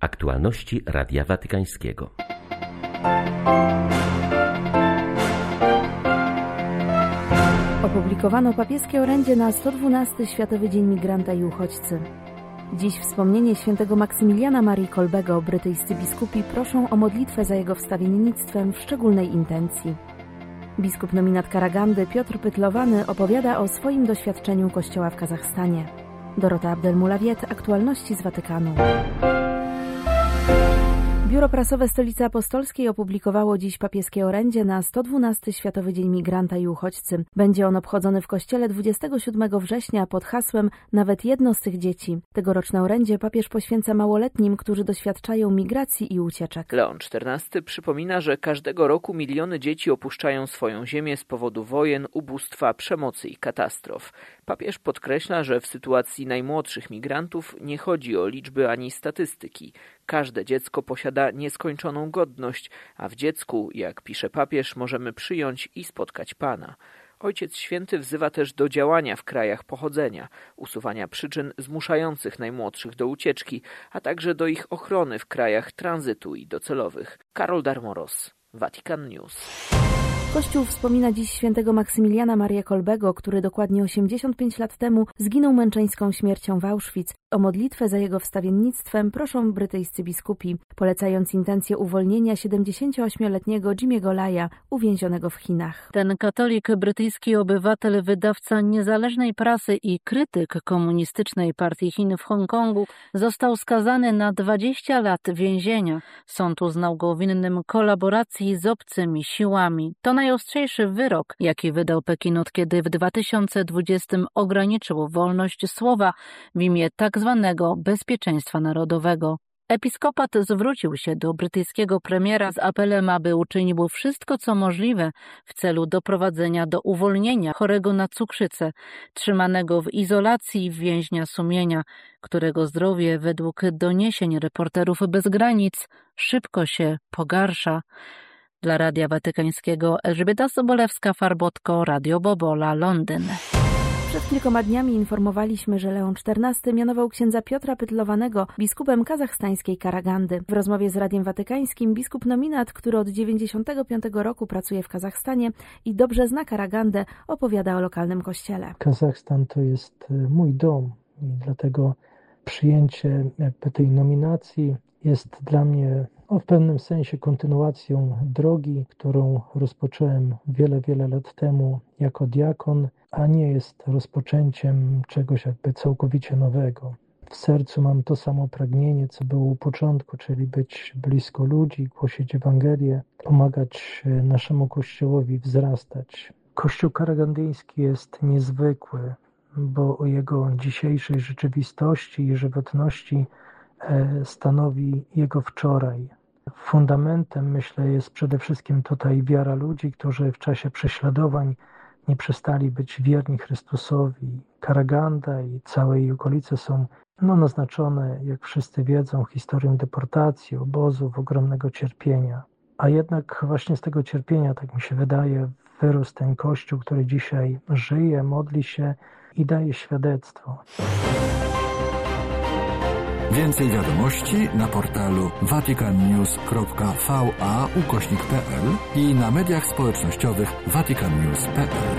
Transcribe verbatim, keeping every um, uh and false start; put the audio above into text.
Aktualności Radia Watykańskiego. Opublikowano papieskie orędzie na sto dwunasty Światowy Dzień Migranta i Uchodźcy. Dziś wspomnienie świętego Maksymiliana Marii Kolbego brytyjscy biskupi proszą o modlitwę za jego wstawiennictwem w szczególnej intencji. Biskup nominat Karagandy Piotr Pytlowany opowiada o swoim doświadczeniu Kościoła w Kazachstanie. Dorota Abdelmulawiet, aktualności z Watykanu. Biuro Prasowe Stolicy Apostolskiej opublikowało dziś papieskie orędzie na sto dwunasty Światowy Dzień Migranta i Uchodźcy. Będzie on obchodzony w Kościele dwudziestego siódmego września pod hasłem „Nawet jedno z tych dzieci”. Tegoroczne orędzie papież poświęca małoletnim, którzy doświadczają migracji i ucieczek. Leon czternasty przypomina, że każdego roku miliony dzieci opuszczają swoją ziemię z powodu wojen, ubóstwa, przemocy i katastrof. Papież podkreśla, że w sytuacji najmłodszych migrantów nie chodzi o liczby ani statystyki. Każde dziecko posiada nieskończoną godność, a w dziecku, jak pisze papież, możemy przyjąć i spotkać Pana. Ojciec Święty wzywa też do działania w krajach pochodzenia, usuwania przyczyn zmuszających najmłodszych do ucieczki, a także do ich ochrony w krajach tranzytu i docelowych. Karol Darmoros, Vatican News. Kościół wspomina dziś świętego Maksymiliana Marię Kolbego, który dokładnie osiemdziesiąt pięć lat temu zginął męczeńską śmiercią w Auschwitz. O modlitwę za jego wstawiennictwem proszą brytyjscy biskupi, polecając intencję uwolnienia siedemdziesięcioośmioletniego Jimmy'ego Laya, uwięzionego w Chinach. Ten katolik, brytyjski obywatel, wydawca niezależnej prasy i krytyk komunistycznej partii Chin w Hongkongu został skazany na dwadzieścia lat więzienia. Sąd uznał go winnym kolaboracji z obcymi siłami. To najostrzejszy wyrok, jaki wydał Pekin od kiedy w dwa tysiące dwudziestym ograniczył wolność słowa w imię tak zwanego bezpieczeństwa narodowego. Episkopat zwrócił się do brytyjskiego premiera z apelem, aby uczynił wszystko, co możliwe w celu doprowadzenia do uwolnienia chorego na cukrzycę, trzymanego w izolacji więźnia sumienia, którego zdrowie według doniesień Reporterów Bez Granic szybko się pogarsza. Dla Radia Watykańskiego Elżbieta Sobolewska-Farbotko, Radio Bobola, Londyn. Przed kilkoma dniami informowaliśmy, że Leon czternasty mianował księdza Piotra Pytlowanego biskupem kazachstańskiej Karagandy. W rozmowie z Radiem Watykańskim biskup nominat, który od dziewięćdziesiątego piątego roku pracuje w Kazachstanie i dobrze zna Karagandę, opowiada o lokalnym kościele. Kazachstan to jest mój dom i dlatego przyjęcie jakby tej nominacji jest dla mnie no, w pewnym sensie kontynuacją drogi, którą rozpocząłem wiele, wiele lat temu jako diakon, a nie jest rozpoczęciem czegoś jakby całkowicie nowego. W sercu mam to samo pragnienie, co było u początku, czyli być blisko ludzi, głosić Ewangelię, pomagać naszemu Kościołowi wzrastać. Kościół karagandyjski jest niezwykły, bo o jego dzisiejszej rzeczywistości i żywotności stanowi jego wczoraj. Fundamentem, myślę, jest przede wszystkim tutaj wiara ludzi, którzy w czasie prześladowań nie przestali być wierni Chrystusowi. Karaganda i całe jej okolice są no, naznaczone, jak wszyscy wiedzą, historią deportacji, obozów, ogromnego cierpienia. A jednak właśnie z tego cierpienia, tak mi się wydaje, wyrósł ten Kościół, który dzisiaj żyje, modli się i daje świadectwo. Więcej wiadomości na portalu vaticannews kropka v a ukośnik kropka p l i na mediach społecznościowych vaticannews kropka p l.